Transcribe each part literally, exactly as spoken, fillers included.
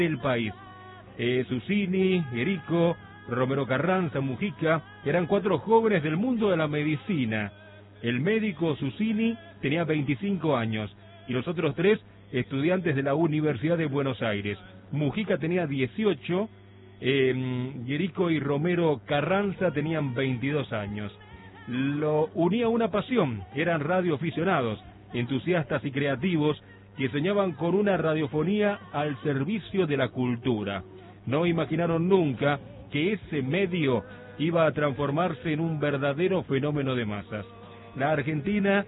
del país. Eh, Susini, Erico, Romero Carranza, Mujica, eran cuatro jóvenes del mundo de la medicina. El médico Susini tenía veinticinco años y los otros tres estudiantes de la Universidad de Buenos Aires. Mujica tenía dieciocho, eh, Erico y Romero Carranza tenían veintidós años. Lo unía una pasión, eran radioaficionados, entusiastas y creativos que soñaban con una radiofonía al servicio de la cultura. No imaginaron nunca que ese medio iba a transformarse en un verdadero fenómeno de masas. La Argentina,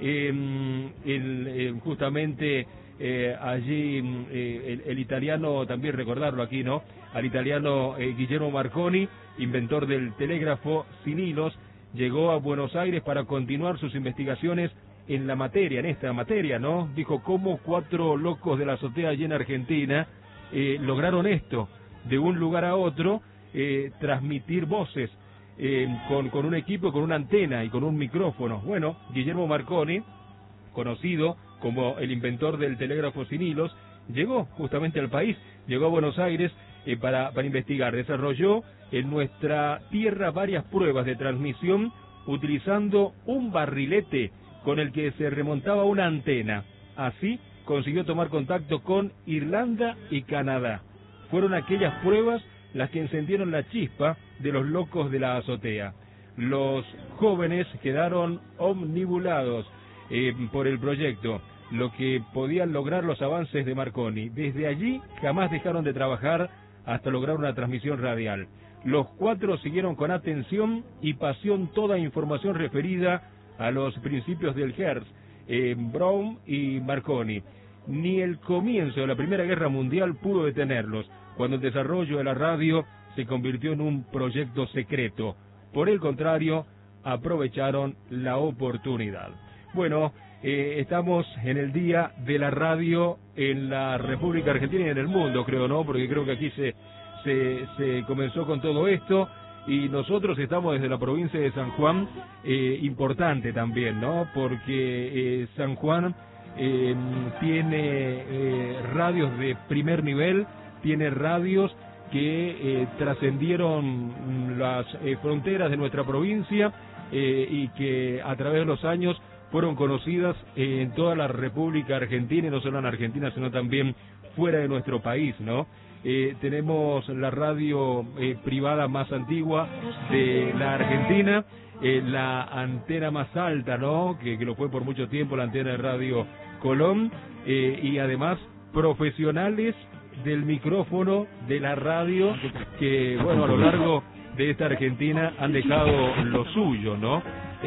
eh, el, eh, justamente eh, allí, eh, el, el italiano, también recordarlo aquí, ¿no? Al italiano eh, Guillermo Marconi, inventor del telégrafo sin hilos, llegó a Buenos Aires para continuar sus investigaciones en la materia, en esta materia, ¿no? Dijo, ¿cómo cuatro locos de la azotea allí en Argentina eh, lograron esto? De un lugar a otro, eh, transmitir voces eh, con, con un equipo, con una antena y con un micrófono. Bueno, Guillermo Marconi, conocido como el inventor del telégrafo sin hilos, llegó justamente al país, llegó a Buenos Aires eh, para, para investigar. Desarrolló en nuestra tierra varias pruebas de transmisión utilizando un barrilete con el que se remontaba una antena. Así consiguió tomar contacto con Irlanda y Canadá. Fueron aquellas pruebas las que encendieron la chispa de los locos de la azotea. Los jóvenes quedaron omnibulados eh, por el proyecto, lo que podían lograr los avances de Marconi. Desde allí jamás dejaron de trabajar hasta lograr una transmisión radial. Los cuatro siguieron con atención y pasión toda información referida a los principios del Hertz, eh, Brown y Marconi. Ni el comienzo de la Primera Guerra Mundial pudo detenerlos, cuando el desarrollo de la radio se convirtió en un proyecto secreto. Por el contrario, aprovecharon la oportunidad. Bueno, eh, estamos en el Día de la Radio en la República Argentina y en el mundo, creo, ¿no? Porque creo que aquí se, se, se comenzó con todo esto. Y nosotros estamos desde la provincia de San Juan, eh, importante también, ¿no? Porque eh, San Juan eh, tiene eh, radios de primer nivel, tiene radios que eh, trascendieron las eh, fronteras de nuestra provincia eh, y que a través de los años fueron conocidas eh, en toda la República Argentina, y no solo en Argentina, sino también fuera de nuestro país, ¿no? Eh, tenemos la radio eh, privada más antigua de la Argentina, eh, la antena más alta, ¿no? Que, que lo fue por mucho tiempo, la antena de Radio Colón, eh, y además profesionales del micrófono de la radio que, bueno, a lo largo de esta Argentina han dejado lo suyo, ¿no?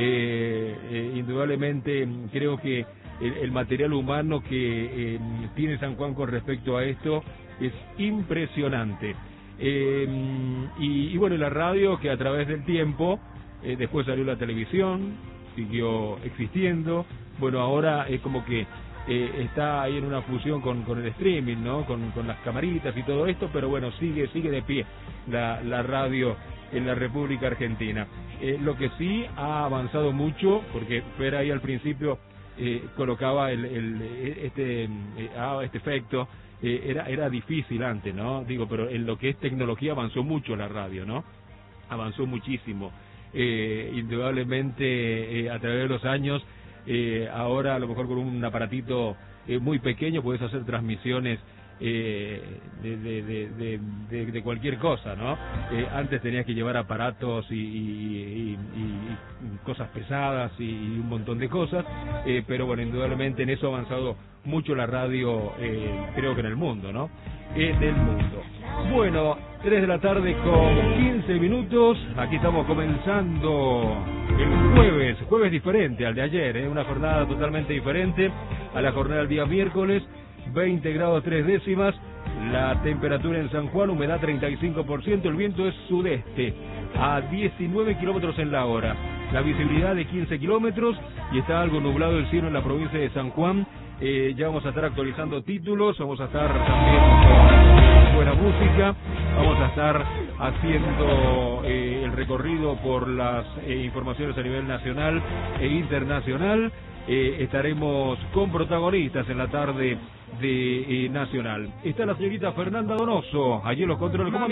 Eh, eh, indudablemente creo que el, el material humano que eh, tiene San Juan con respecto a esto es impresionante. Eh, y, y bueno, la radio que a través del tiempo, eh, después salió la televisión, siguió existiendo. Bueno, ahora es como que eh, está ahí en una fusión con, con el streaming, ¿no? Con, con las camaritas y todo esto, pero bueno, sigue sigue de pie la, la radio en la República Argentina. Eh, lo que sí ha avanzado mucho, porque Fer ahí al principio eh, colocaba el, el, este, eh, este efecto. Eh, era era difícil antes, ¿no? Digo, pero en lo que es tecnología avanzó mucho la radio, ¿no? Avanzó muchísimo. Eh, indudablemente, eh, a través de los años, eh, ahora a lo mejor con un aparatito eh, muy pequeño puedes hacer transmisiones eh, de, de, de, de, de, de cualquier cosa, ¿no? Eh, antes tenías que llevar aparatos y, y, y, y cosas pesadas y, y un montón de cosas, eh, pero bueno, indudablemente en eso ha avanzado mucho la radio, eh, creo que en el mundo, ¿no? En el mundo. Bueno, tres de la tarde con quince minutos, aquí estamos comenzando el jueves, jueves diferente al de ayer, ¿eh? Una jornada totalmente diferente a la jornada del día miércoles, veinte grados tres décimas, la temperatura en San Juan, humedad treinta y cinco por ciento, el viento es sudeste a diecinueve kilómetros en la hora, la visibilidad de quince kilómetros y está algo nublado el cielo en la provincia de San Juan. Eh, ya vamos a estar actualizando títulos, vamos a estar también con buena música, vamos a estar haciendo eh, el recorrido por las eh, informaciones a nivel nacional e internacional. eh, estaremos con protagonistas en la tarde de eh, Nacional. Está la señorita Fernanda Donoso, allí en los controles. ¿Cómo